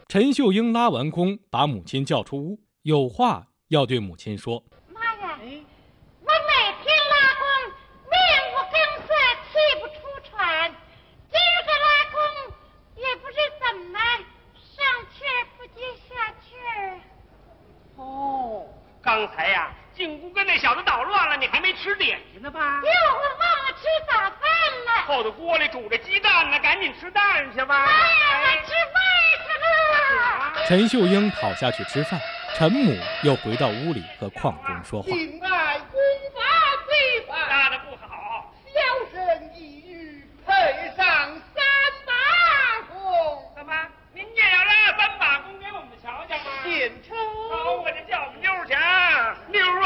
陈秀英拉完弓，把母亲叫出屋，有话要对母亲说。 妈呀，我每天拉弓，面无更色，气不出喘。今儿个拉弓，也不知怎么上气儿不接下气儿。 哦，刚才呀，进屋跟那小子捣乱了，你还没吃点心呢吧？ 哟，我忘了吃早饭了。 后头锅里煮着鸡蛋呢，赶紧吃蛋去吧。 妈呀，我吃饭去了。 陈秀英跑下去吃饭，陈母又回到屋里和邝中说话。 敬爱功法最法， 拉的不好， 小生一语配上3把弓。 怎么？您也要拉3把弓给我们瞧瞧吗？ 献丑。 好，我这叫我们妞去啊！妞啊！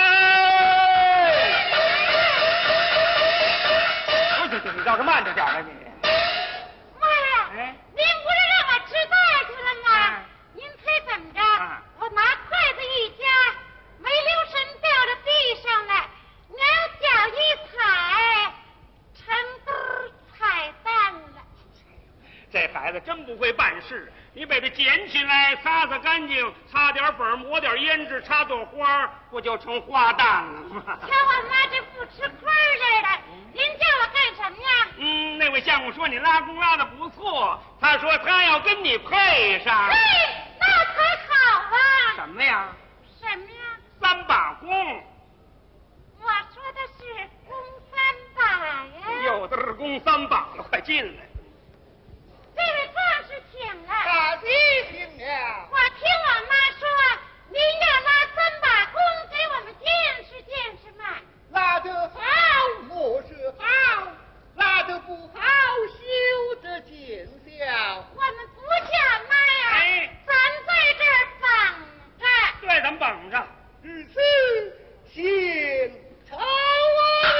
对，你倒是慢着点了你。 妈呀，您不是让我吃饭去了吗？您猜怎么着？我拿筷子一夹，没留神掉到地上了，两脚一踩，成兜踩蛋了。 这孩子真不会办事，你把它捡起来，擦擦干净，擦点粉，抹点胭脂，插朵花，不就成花旦了吗？ 瞧我妈这不吃亏似的，您叫我干什么呀？ 那位相公说你拉弓拉的不错，他说他要跟你配上。 嘿，那才好啊！ 什么呀什么呀 ？3把弓。 我说的是弓3把呀。 有的是弓3把了，快进来。 这位壮士请了。 大弟请了。 我听我妈说，您要拉3把弓给我们见识见识嘛。 拉得好，莫是好；拉得不好，休得见笑。 我们不叫妈呀，咱在这儿绑着。 对，咱们绑着。 如此，献丑啊！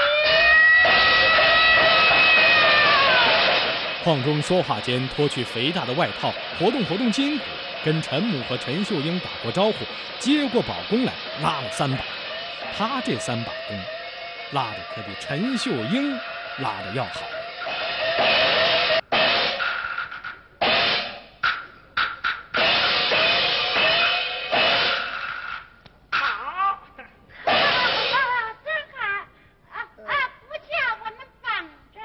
邝中说话间脱去肥大的外套，活动活动筋骨，跟陈母和陈秀英打过招呼，接过宝弓来，拉了3把。他这3把弓，拉的可比陈秀英拉的要好。 好， 真好不叫我们绑着。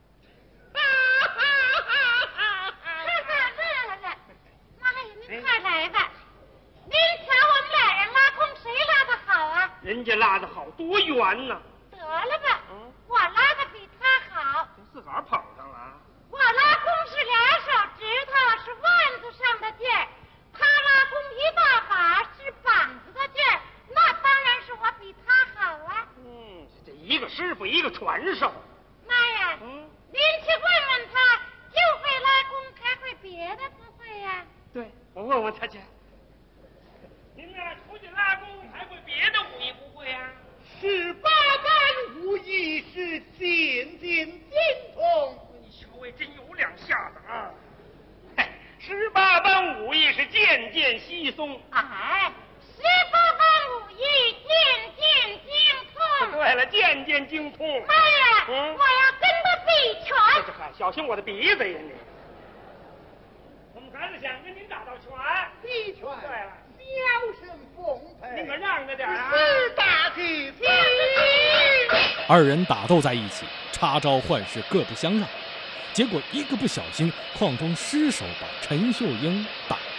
乐了。妈呀，您快来吧。您瞧我们俩人拉弓，谁拉的好啊？ 人家拉的好，多圆呢。 得了吧，我拉的比他好。 自个儿捧上了。 我拉弓是2手指头，是腕子上的劲儿；他拉弓1大把，是膀子的劲儿。那当然是我比他好啊。 这一个师傅，一个传授。 妈呀，您去问问他，就会拉弓，还会别的不会呀？ 对，我问问他去。您呢，出去拉弓还会别的武艺不会呀 18般武艺是渐渐精通。 你小尉真有两下子啊！18般武艺是渐渐稀松。 哎，18般武艺渐渐精通。 对了，渐渐精通。 妈呀，我要跟他比拳。 嗨，小心我的鼻子呀你！我们孩子想跟您打道拳。 比拳。 对了， 小生奉陪。 您可让着点啊！ 是大吉喜。 2人打斗在一起，插招换式，各不相让。结果一个不小心，邝中失手把陈秀英打了。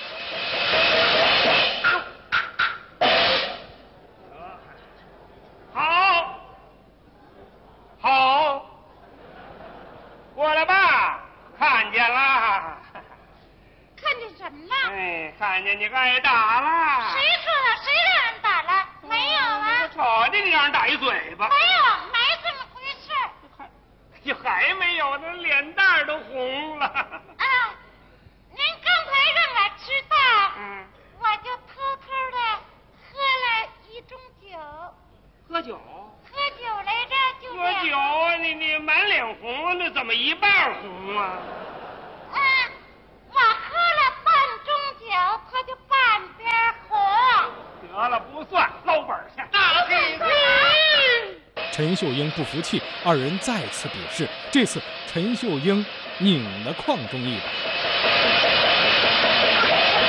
好，过来吧，看见了。 看见什么了？ 看见你挨打了。 谁说的？谁让人打了？没有啊。 我瞅见你让人打一嘴巴。 没有，没这么回事。 你还没有呢，脸蛋都红了。 您刚才让我吃饭，我就偷偷的喝了1盅酒。 喝酒？ 喝酒来着，就喝酒啊！你满脸红，那怎么一半红啊？ 我喝了半盅酒，他就半边红。 得了，不算，捞本去。 大吉喜。 陈秀英不服气，2人再次比试。这次陈秀英拧了邝中一把。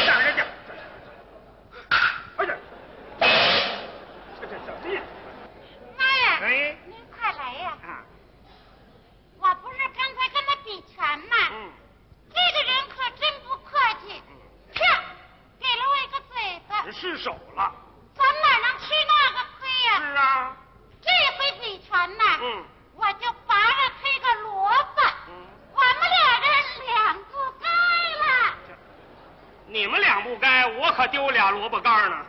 不该，我可丢俩萝卜干呢。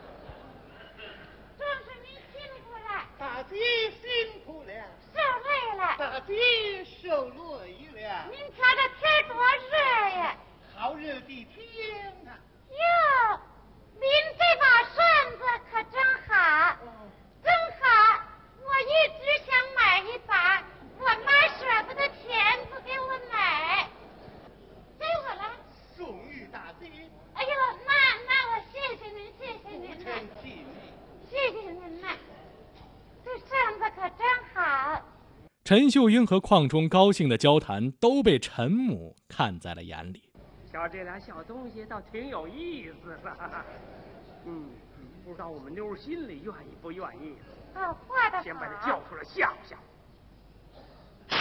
壮士您辛苦了， 大姐辛苦了， 受累了， 大姐受累了。 您瞧这天多热呀！ 好热的天啊！ 哟，您这把扇子可真好，真好！我一直想买一把，我妈舍不得钱不给我买，给我了。 送与大姐。 哎呦，那我谢谢您，谢谢您不呐， 成敬礼。 谢谢您呐，这扇子可真好。 陈秀英和邝忠高兴的交谈都被陈母看在了眼里。 瞧这俩小东西倒挺有意思的。不知道我们妞心里愿意不愿意？ 哦，画的好。 先把它叫出来吓唬吓唬。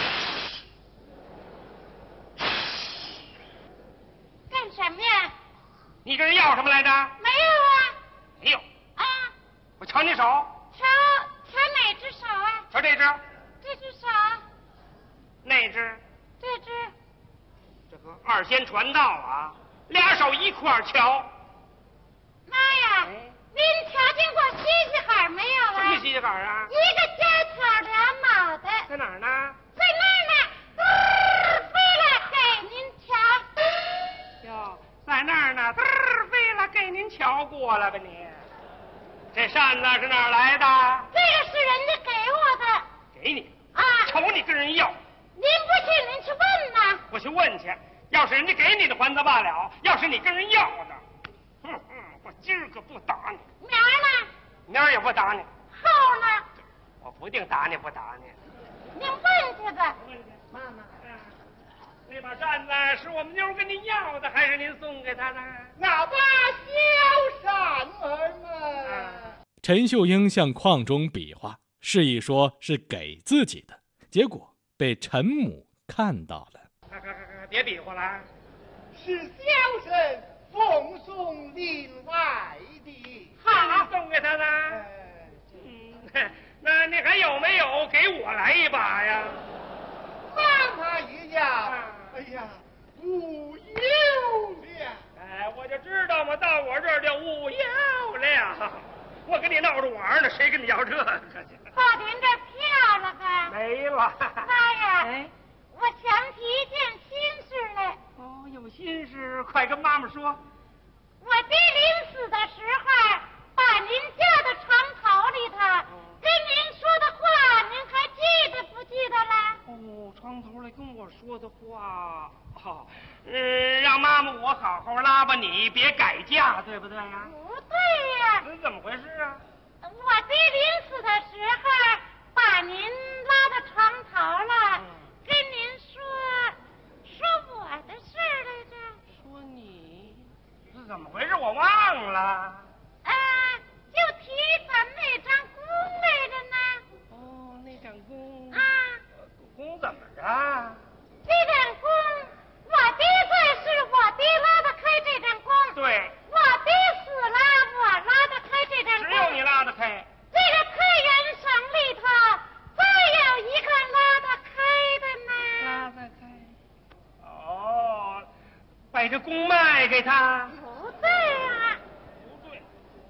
干什么呀？ 你跟人要什么来着？ 没有啊。 没有。 啊， 我瞧你手。 瞧哪只手啊？ 瞧这只。 这只手。 那只。 这只。 这个二仙传道啊，俩手一块儿瞧。 妈呀！您瞧见过西西海没有啊？ 什么西西坎啊？ 一个尖挑俩脑袋。 在哪儿呢？ 在那儿呢，飞了给您瞧。 哟，在那儿呢，飞了给您瞧过了吧你？这扇子是哪儿来的？ 这个是人家给我的。 给你啊？ 瞅你跟人要。 您不信，您去问呐。 我去问去，要是人家给你的还则罢了，要是你跟人要的，我今儿个不打你。 明儿呢？ 明儿也不打你。 后呢？ 我不定打你不打你。 您问去吧。 妈妈，那把扇子是我们妞跟您要的，还是您送给她的？ 那把小扇儿嘛。 陈秀英向邝忠比划，示意说是给自己的，结果被陈母看到了。 别比划了， 是小生奉送另外的。 好，送给他的。那你还有没有给我来一把呀？ 妈妈也要。哎呀，无有了。 哎，我就知道嘛，到我这儿就无有了。我跟你闹着玩呢，谁跟你要这个去？ 报您这票了吧？ 没了。 妈呀！ 哎， 我想起一件心事来。 哦，有心事，快跟妈妈说。 我爹临死的时候，把您叫到床头里头，跟您说的话，您还记得不记得了？ 哦，床头来跟我说的话，让妈妈我好好拉吧你，别改嫁，对不对呀？ 不对呀。 这怎么回事啊？ 我爹临死的时候，把您拉到床头了，跟您说我的事儿来着。 说你是怎么回事？我忘了。 就提咱们那张弓来着呢。 哦，那张弓。弓怎么着？ 这张弓，我爹在世，我爹拉得开这张弓。 对。 我爹死了，我拉得开这张弓。 只有你拉得开。 这个太原省里头，再有一个拉得开的呢。 拉得开。哦，把这弓卖给他。 不对啊。 不对。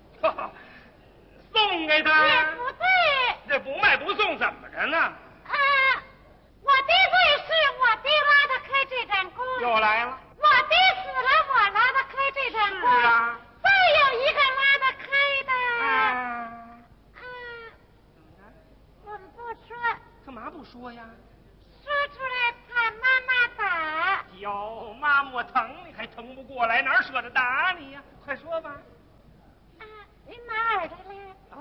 送给他。 也不对。 这不卖不送怎么着呢？ 我爹在世，我爹拉得开这张弓。 又来了。 我爹死了，我拉得开这张弓。 是啊。 再有一个拉得开的。 怎么着？ 我们不说。 干嘛不说呀？ 说出来怕妈妈打。 哟，妈妈我疼你还疼不过来，哪舍得打你呀？快说吧。 您哪耳朵来？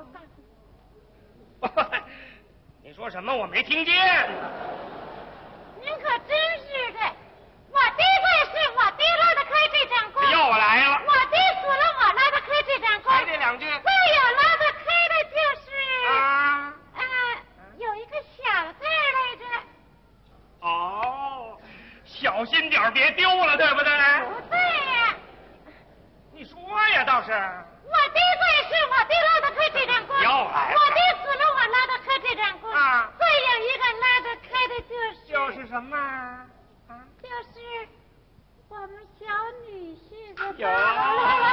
你说什么？我没听见呢。 您可真是的，我爹在世，我爹拉得开这张弓。 又来了。 我爹死了，我拉得开这张弓。 还这两句。 再有拉得开的就是。有一个小字来着。 哦，小心点别丢了，对不对？ 不对呀。 你说呀，倒是。 我爹在世，我爹拉得开这张弓。 又来了。 我爹死了，我拉得开这张弓。再有一个拉得开的就是什么？ 就是我们小女婿的。 有。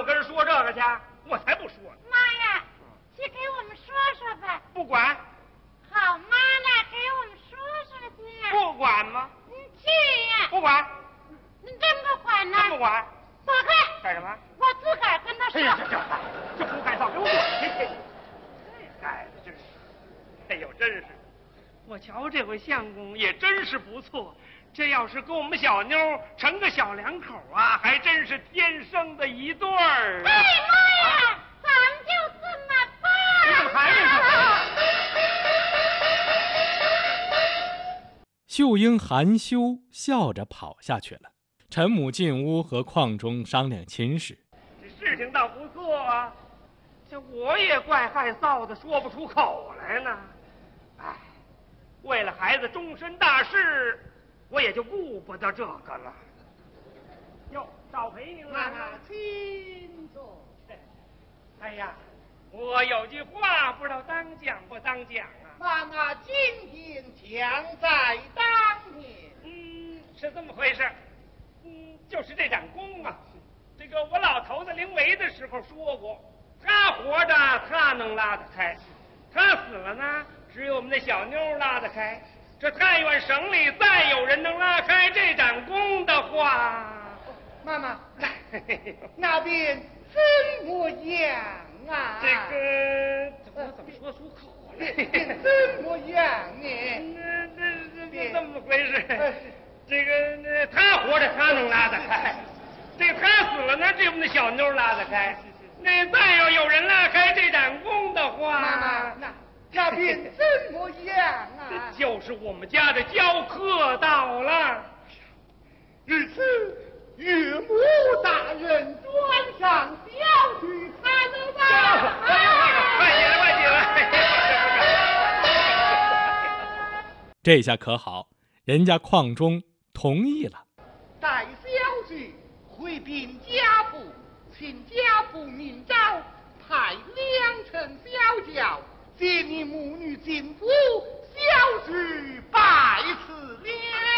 跟人说这个去？我才不说呢。 妈呀，去给我们说说吧。 不管。 好妈呢，给我们说说去。 不管吗？ 你去呀。 不管。 你真不管呢？ 真不管。 走开。 干什么？ 我自个儿跟他说。 哎呀，这不该造，给我滚去！这孩子真是，哎呦，真是，我瞧这回相公也真是不错。这要是跟我们小妞成个小两口啊，还真是天生的一对儿。 哎妈呀，咱们就这么办。 你怎么还没走？ 秀英含羞笑着跑下去了。陈母进屋和邝忠商量亲事。 这事情倒不错啊，这我也怪害臊的，说不出口来呢。哎，为了孩子终身大事，我也就顾不得这个了。哟，少陪您了。 请坐。 哎呀，我有句话不知道当讲不当讲啊。 妈妈今天将在当年。 是这么回事。就是这展公啊，这个我老头子临危的时候说过，他活着他能拉得开，他死了呢，只有我们那小妞拉得开。这但愿省里再有人能拉开这展公的话， 妈妈，那边怎么样啊？ 这个我怎么说出口来？ 怎么样呢？ 这么回事？这个他活着他能拉得开，这个他死了呢，这我们的小妞拉得开。那再要有人拉开这展公的话， 妈妈，那边怎么样啊？ 这就是我们家的教客到了。 日此岳母大人端上小婿看了吧？ 快起来，快起来！ 这下可好，人家邝忠同意了。 待小婿回禀家父，请家父明诏，派2乘小轿接你母女进府，小婿拜辞了。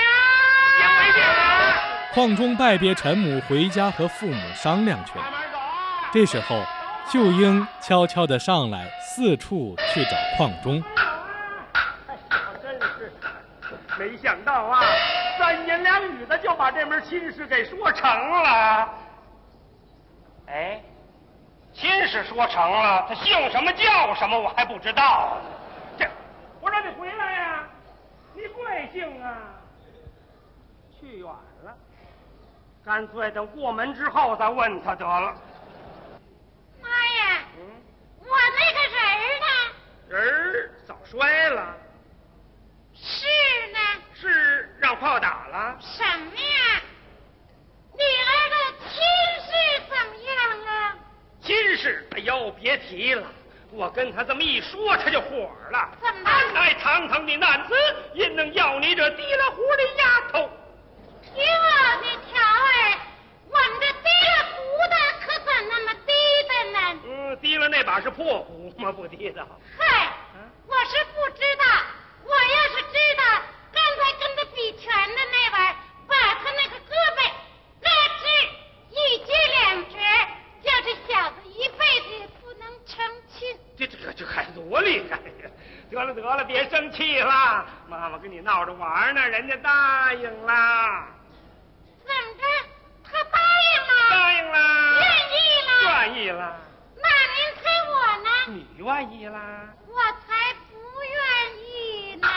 邝忠拜别陈母，回家和父母商量去了。这时候，秀英悄悄地上来，四处去找邝忠。 真是没想到啊，3言2语的就把这门亲事给说成了。哎，亲事说成了，他姓什么叫什么我还不知道呢。这，我让你回来呀，你贵姓啊？去远了，干脆等过门之后再问他得了。 妈呀，我那个人呢？ 人早摔了。 是呢？ 是让炮打了？ 什么呀？你儿的亲事怎么样啊？ 亲事，哎呦，别提了，我跟他这么一说，他就火了。 怎么？ 俺乃堂堂的男子，焉能要你这提了壶的丫头？ 哟，你瞧儿，我们这提了壶的可怎那么低的呢？ 提了那把是破壶吗？不提的。 嗨，我是不知道。我要是知道，刚才跟他比拳的那位，把他那个胳膊咯吱一截2截，叫这小子一辈子也不能成亲。 这还多厉害呀！得了，别生气了，妈妈跟你闹着玩呢，人家答应了。 怎么着？他答应了？ 答应了。 愿意了？ 愿意了。 那您猜我呢？ 你愿意啦？ 我才不愿意呢。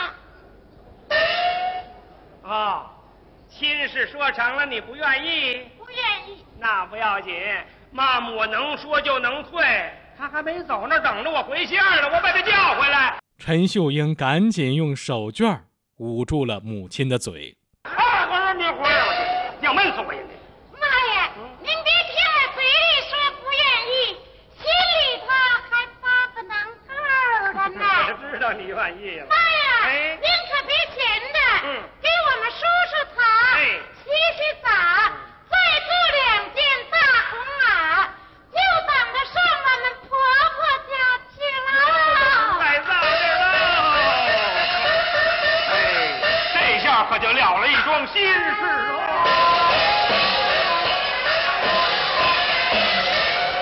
哦，亲事说成了，你不愿意？ 不愿意。 那不要紧，妈妈我能说就能退。他还没走那等着我回信了，我把他叫回来。 陈秀英赶紧用手绢捂住了母亲的嘴。 我说你回来，我要闷死我呀！ 妈呀，您别听我嘴里说不愿意，心里头还发个能够的呢。 我知道你愿意了。 妈呀， 哎， 您可别闲着，给我们梳梳头，洗洗澡，再做2件大红袄，就等着上我们婆婆家去了。 太早了。哎，这下可就了了一桩心事哦。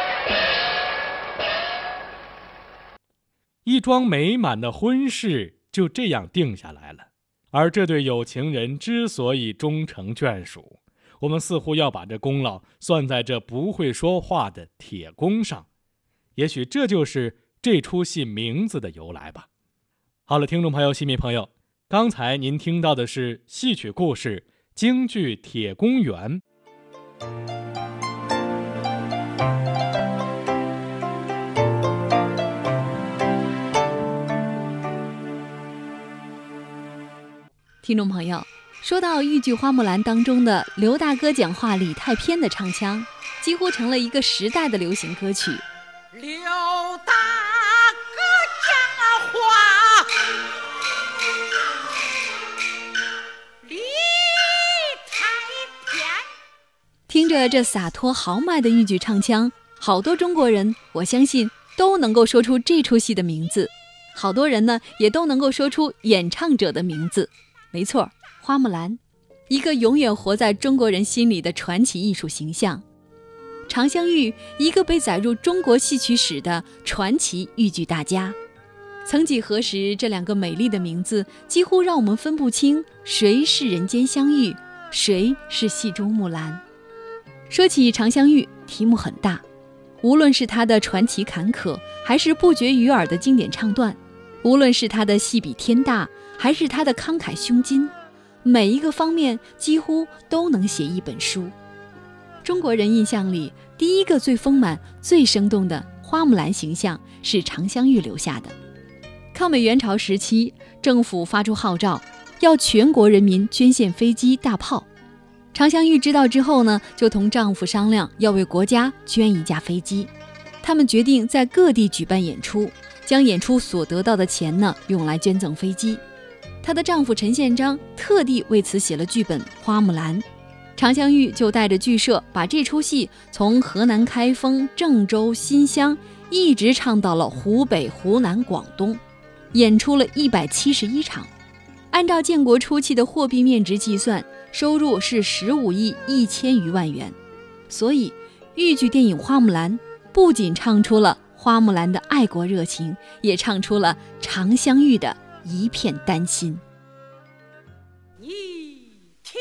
一桩美满的婚事就这样定下来了。而这对有情人之所以终成眷属，我们似乎要把这功劳算在这不会说话的铁公上。也许这就是这出戏名字的由来吧。好了，听众朋友、戏迷朋友，刚才您听到的是戏曲故事京剧《铁公园》。 听众朋友，说到豫剧《花木兰》当中的刘大哥讲话李太偏的唱腔，几乎成了一个时代的流行歌曲。 刘大哥讲话李太偏， 听着这洒脱豪迈的豫剧唱腔，好多中国人我相信都能够说出这出戏的名字，好多人呢也都能够说出演唱者的名字。没错，花木兰，一个永远活在中国人心里的传奇艺术形象。常香玉，一个被载入中国戏曲史的传奇豫剧大家。曾几何时，这两个美丽的名字几乎让我们分不清谁是人间香玉，谁是戏中木兰。说起常香玉，题目很大，无论是她的传奇坎坷，还是不绝于耳的经典唱段，无论是她的戏比天大，还是她的慷慨胸襟，每一个方面几乎都能写一本书。中国人印象里，第一个最丰满、最生动的花木兰形象是常香玉留下的。抗美援朝时期，政府发出号召，要全国人民捐献飞机、大炮。常香玉知道之后呢，就同丈夫商量要为国家捐一架飞机。他们决定在各地举办演出，将演出所得到的钱呢，用来捐赠飞机。她的丈夫陈宪章特地为此写了剧本《花木兰》。常香玉就带着剧社把这出戏从河南开封、郑州、新乡一直唱到了湖北、湖南、广东，演出了171场。按照建国初期的货币面值计算，收入是15亿1000余万元。所以豫剧电影《花木兰》不仅唱出了花木兰的爱国热情，也唱出了常香玉的一片丹心。